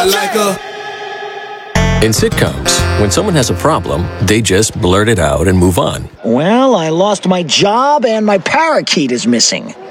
like her. In sitcoms, when someone has a problem, they just blurt it out and move on. Well, I lost my job and my parakeet is missing.